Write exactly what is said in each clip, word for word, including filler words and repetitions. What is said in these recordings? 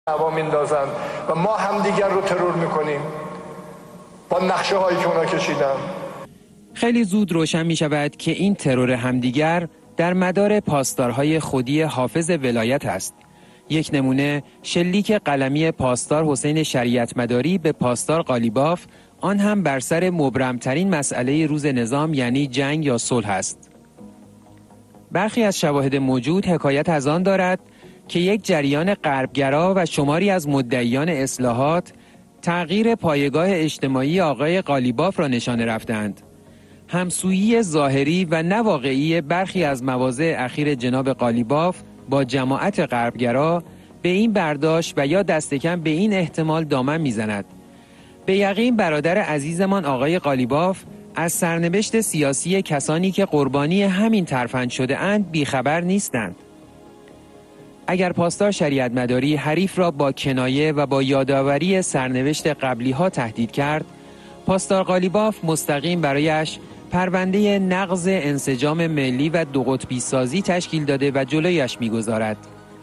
هوا میندازن و ما همدیگر رو ترور میکنیم با نقشه هایی که اونا کشیدن. خیلی زود روشن می شود که این ترور همدیگر در مدار پاسدارهای خودی حافظ ولایت است. یک نمونه شلیک قلمی پاسدار حسین شریعت مداری به پاسدار قالیباف، آن هم بر سر مبرمترین مسئله روز نظام یعنی جنگ یا صلح است. برخی از شواهد موجود حکایت از آن دارد که یک جریان غربگرا و شماری از مدعیان اصلاحات تغییر پایگاه اجتماعی آقای قالیباف را نشانه رفتند. همسویی ظاهری و نواقعی برخی از مواضع اخیر جناب قالیباف با جماعت غربگرا به این برداشت و یا دست کم به این احتمال دامن میزند. به یقین برادر عزیزمان آقای قالیباف از سرنوشت سیاسی کسانی که قربانی همین ترفند شده اند بیخبر نیستند. اگر پاسدار شریعت مداری حریف را با کنایه و با یادآوری سرنوشت قبلی ها تهدید کرد، پاسدار قالیباف مستقیم برایش پرونده نقض انسجام ملی و دو قطبی سازی تشکیل داده و جلویش می‌گذارد.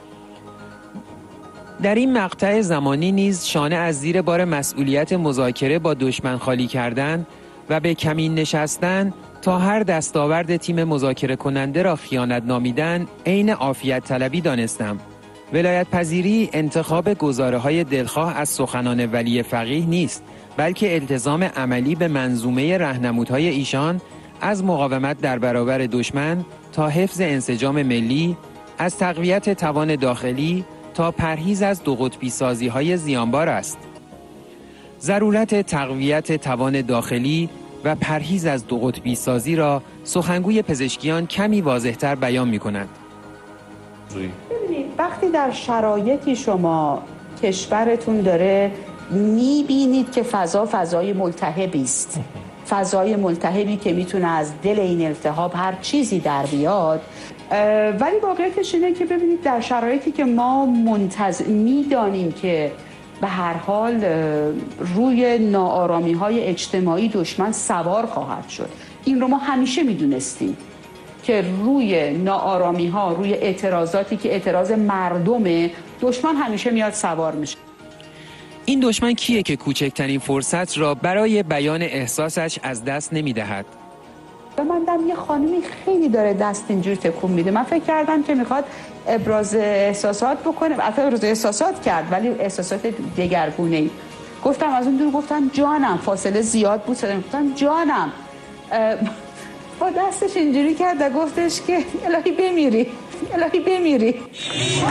در این مقطع زمانی نیز شانه از زیر بار مسئولیت مذاکره با دشمن خالی کردن و به کمین نشستن تا هر دستاورد تیم مذاکره کننده را خیانت نامیدن عین عافیت طلبی دانستم. ولایت پذیری انتخاب گزاره های دلخواه از سخنان ولی فقیه نیست، بلکه التزام عملی به منظومه راهنمودهای ایشان از مقاومت در برابر دشمن تا حفظ انسجام ملی، از تقویت توان داخلی تا پرهیز از دو قطبی سازی های زیانبار است. ضرورت تقویت توان داخلی و پرهیز از دو قطبی سازی را سخنگوی پزشکیان کمی واضح‌تر بیان می‌کنند. ببینید وقتی در شرایطی شما کشورتون داره می‌بینید که فضا فضای ملتهبی است، فضای ملتهبی که میتونه از دل این التهاب هر چیزی در بیاد، ولی واقعیتش اینه که ببینید در شرایطی که ما منتظر می‌دانیم که به هر حال روی ناآرامی‌های اجتماعی دشمن سوار خواهد شد، این رو ما همیشه می‌دونستیم که روی ناآرامی‌ها، روی اعتراضاتی که اعتراض مردمه، دشمن همیشه میاد سوار میشه. این دشمن کیه که کوچکترین فرصت را برای بیان احساسش از دست نمی‌دهد؟ من دیدم یه خانمی خیلی داره دست اینجوری تکون میده، من فکر کردم که میخواد ابراز احساسات بکنه، البته ابراز احساسات کرد ولی احساسات دگرگونه‌ای. گفتم از اون دور گفتم جانم، فاصله زیاد بود، گفتم جانم، با دستش اینجوری کرد و گفتش که الهی بمیری، الهی بمیری.